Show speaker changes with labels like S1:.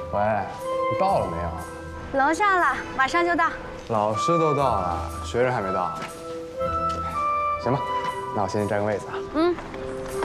S1: 喂，你到了没有？
S2: 楼上了，马上就到。
S1: 老师都到了，学生还没到。行吧，那我先去占个位子啊。
S2: 嗯。